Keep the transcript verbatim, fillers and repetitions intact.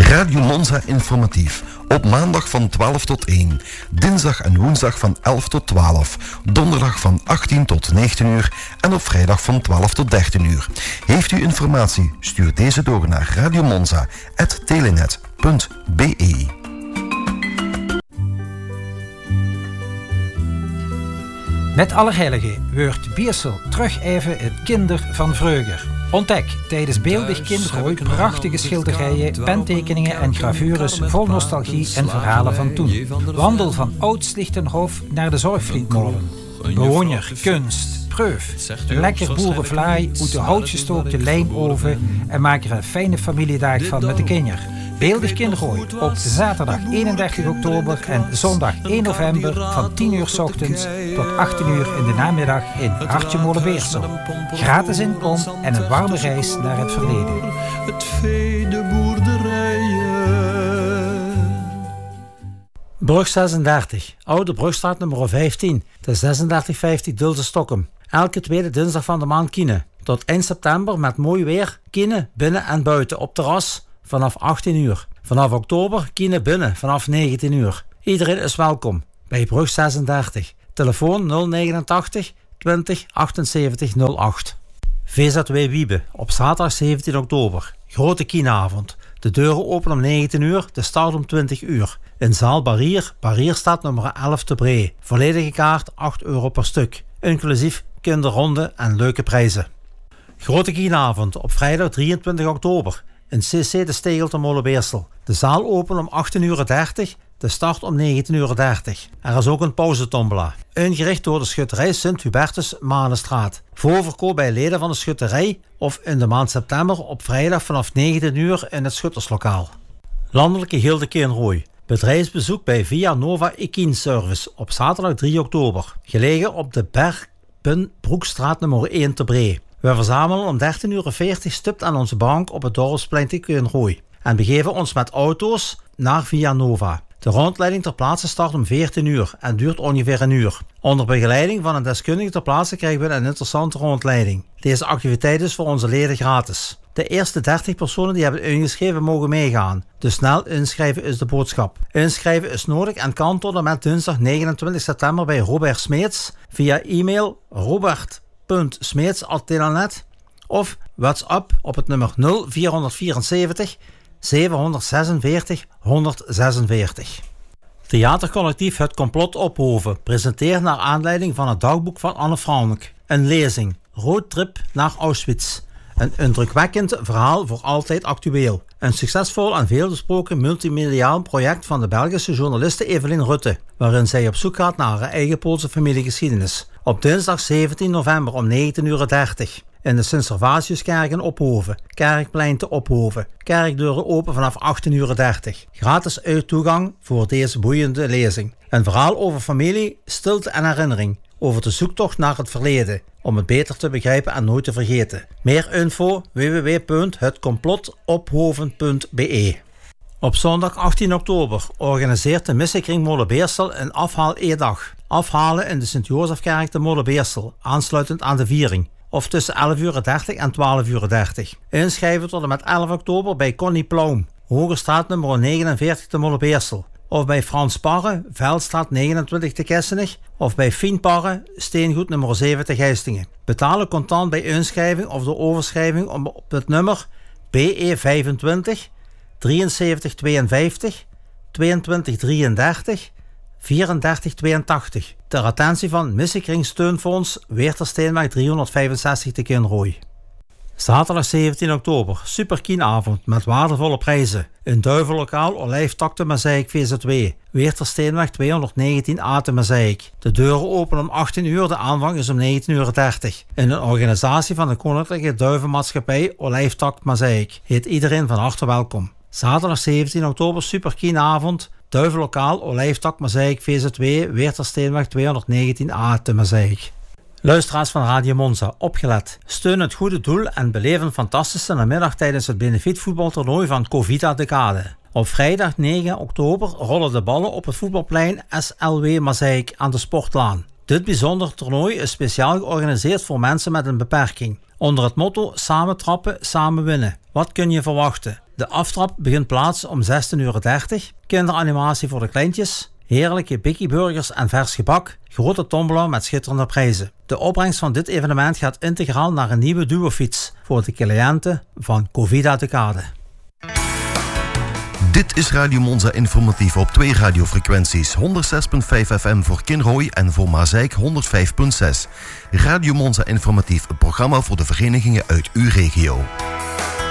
Radio Monza informatief. Op maandag van twaalf tot één. Dinsdag en woensdag van elf tot twaalf. Donderdag van achttien tot negentien uur. En op vrijdag van twaalf tot dertien uur. Heeft u informatie? Stuur deze door naar radiomonza apenstaartje telenet punt b e. Met Allerheiligen wordt Biersel terug even het kinder van vreugde. Ontdek tijdens Beeldig Kindergooi prachtige schilderijen, pentekeningen en gravures vol nostalgie en verhalen van toen. Wandel van Oud-Slichtenhof naar de Zorgvlietmolen. Bewoon je kunst, proef, lekker boerenvlaai uit de houtgestookte lijmoven en maak er een fijne familiedag van met de kinderen. Beeldig Kindergooi op zaterdag eenendertig oktober en zondag één november van tien uur 's ochtends tot achttien uur in de namiddag in Hartje Molenbeersel. Gratis inkom en een warme reis naar het verleden. Het vee de boerderijen. Brug zesendertig, Oude Brugstraat nummer vijftien, de zesendertig vijftig Dulse Stokkum. Elke tweede dinsdag van de maand Kiene. Tot eind september met mooi weer, Kiene binnen en buiten op terras. Vanaf achttien uur. Vanaf oktober Kiene binnen vanaf negentien uur. Iedereen is welkom bij Brug zesendertig. Telefoon nul negenentachtig twintig achtenzeventig nul acht. V Z W Wiebe op zaterdag zeventien oktober. Grote Kieneavond. De deuren openen om negentien uur, de start om twintig uur. In zaal Barrier, Barrierstraat nummer elf te Bree. Volledige kaart acht euro per stuk. Inclusief kinderronde en leuke prijzen. Grote Kieneavond op vrijdag drieëntwintig oktober. In C C de Stegel te Molenbeersel. De zaal opent om achttien uur dertig, de start om negentien uur dertig. Er is ook een pauzetombola. Ingericht door de schutterij Sint-Hubertus Manenstraat. Voorverkoop bij leden van de schutterij of in de maand september op vrijdag vanaf negentien uur in het schutterslokaal. Landelijke Gilde Kinrooi. Bedrijfsbezoek bij Via Nova Equine Service op zaterdag drie oktober. Gelegen op de Bergbroekstraat nummer één te Bree. We verzamelen om dertien uur veertig stipt aan onze bank op het dorpsplein te Kinrooi en begeven ons met auto's naar Via Nova. De rondleiding ter plaatse start om veertien uur en duurt ongeveer een uur. Onder begeleiding van een deskundige ter plaatse krijgen we een interessante rondleiding. Deze activiteit is voor onze leden gratis. De eerste dertig personen die hebben ingeschreven mogen meegaan. Dus snel inschrijven is de boodschap. Inschrijven is nodig en kan tot en met dinsdag negenentwintig september bij Robert Smeets via e-mail robert punt smeets apenstaartje telenet of WhatsApp op het nummer nul vierhonderdvierenzeventig zevenhonderdzesenveertig honderdzesenveertig. Theatercollectief Het Complot Ophoven presenteert naar aanleiding van het dagboek van Anne Frank een lezing Roadtrip naar Auschwitz. Een indrukwekkend verhaal voor altijd actueel. Een succesvol en veelbesproken multimediaal project van de Belgische journaliste Evelien Rutte, waarin zij op zoek gaat naar haar eigen Poolse familiegeschiedenis. Op dinsdag zeventien november om negentien uur dertig in de Sint-Servatiuskerk in Ophoven, Kerkplein te Ophoven. Kerkdeuren open vanaf achttien uur dertig. Gratis uittoegang voor deze boeiende lezing. Een verhaal over familie, stilte en herinnering. Over de zoektocht naar het verleden, om het beter te begrijpen en nooit te vergeten. Meer info w w w punt het complot ophoven punt b e. Op zondag achttien oktober organiseert de Missiekring Molenbeersel een afhaal-e-dag. Afhalen in de Sint-Jozefkerk te Molenbeersel, aansluitend aan de viering. Of tussen elf uur dertig en twaalf uur dertig. Inschrijven tot en met elf oktober bij Connie Plaum, Hogestraat nummer negenenveertig te Molenbeersel. Of bij Frans Parre, Veldstraat negenentwintig te Kessenich. Of bij Fien Parre, Steengoed nummer zeven te Geistingen. Betalen contant bij inschrijving of door overschrijving op het nummer B E vijfentwintig drieënzeventig tweeënvijftig tweeëntwintig drieëndertig vierendertig tweeëntachtig. Ter attentie van Missiekring Steunfonds Weertersteenweg driehonderdvijfenzestig te Kinrooi. Zaterdag zeventien oktober, Superkienavond met waardevolle prijzen. In Duivenlokaal Olijftak te Mazeik V Z W. Weertersteenweg tweehonderdnegentien A te Mazeik. De deuren openen om achttien uur, de aanvang is om negentien uur dertig. In een organisatie van de Koninklijke Duivenmaatschappij Olijftak Mazeik. Heet iedereen van harte welkom. Zaterdag zeventien oktober, Superkienavond, Duivenlokaal Olijftak Mazeik V Z W. Weertersteenweg tweehonderdnegentien A te Mazeik. Luisteraars van Radio Monza, opgelet. Steun het goede doel en beleef een fantastische namiddag tijdens het benefietvoetbaltoernooi van Covita Decade. Op vrijdag negen oktober rollen de ballen op het voetbalplein S L W Mazeik aan de Sportlaan. Dit bijzonder toernooi is speciaal georganiseerd voor mensen met een beperking. Onder het motto samen trappen, samen winnen. Wat kun je verwachten? De aftrap begint plaats om zestien uur dertig. Kinderanimatie voor de kleintjes. Heerlijke bikkieburgers en vers gebak. Grote tombola met schitterende prijzen. De opbrengst van dit evenement gaat integraal naar een nieuwe duofiets voor de cliënten van Covida de Kade. Dit is Radio Monza Informatief op twee radiofrequenties. honderdzes komma vijf F M voor Kinrooi en voor Mazeik honderdvijf komma zes. Radio Monza Informatief, een programma voor de verenigingen uit uw regio.